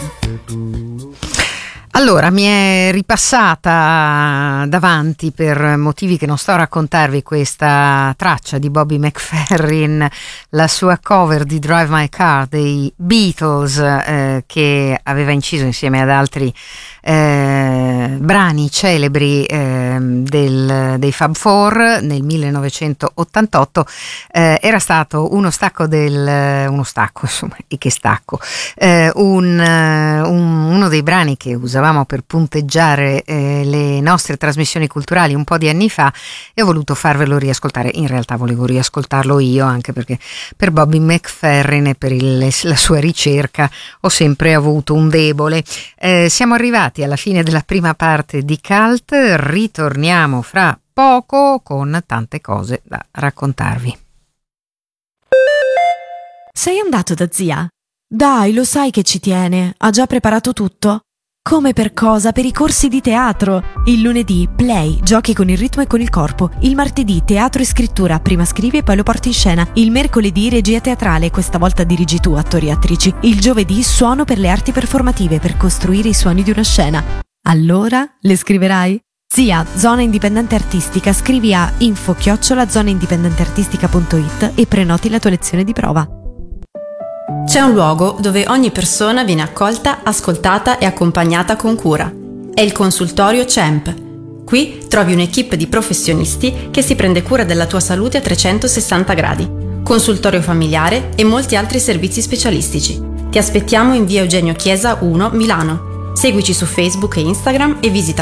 Allora, mi è ripassata davanti per motivi che non sto a raccontarvi questa traccia di Bobby McFerrin, la sua cover di Drive My Car dei Beatles, che aveva inciso insieme ad altri brani celebri dei Fab Four nel 1988. Era stato uno stacco insomma, e che stacco, uno dei brani che usavamo per punteggiare le nostre trasmissioni culturali un po' di anni fa, e ho voluto farvelo riascoltare. In realtà volevo riascoltarlo io, anche perché per Bobby McFerrin e per la sua ricerca ho sempre avuto un debole. Siamo arrivati alla fine della prima parte di Cult, ritorniamo fra poco con tante cose da raccontarvi. Sei andato da zia? Dai, lo sai che ci tiene, ha già preparato tutto. Come per cosa? Per i corsi di teatro. Il lunedì play, giochi con il ritmo e con il corpo. Il martedì teatro e scrittura, prima scrivi e poi lo porti in scena. Il mercoledì regia teatrale, questa volta dirigi tu, attori e attrici. Il giovedì suono per le arti performative, per costruire i suoni di una scena. Allora, le scriverai? Zia, Zona Indipendente Artistica, scrivi a info@zonaindipendenteartistica.it e prenoti la tua lezione di prova. C'è un luogo dove ogni persona viene accolta, ascoltata e accompagnata con cura. È il consultorio CEMP. Qui trovi un'equipe di professionisti che si prende cura della tua salute a 360 gradi. Consultorio familiare e molti altri servizi specialistici. Ti aspettiamo in via Eugenio Chiesa 1, Milano. Seguici su Facebook e Instagram e visita